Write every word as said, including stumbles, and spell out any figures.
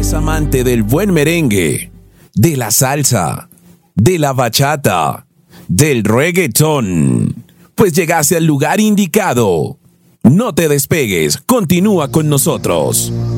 eres amante del buen merengue, de la salsa, de la bachata, del reggaetón, pues llegaste al lugar indicado. No te despegues, continúa con nosotros.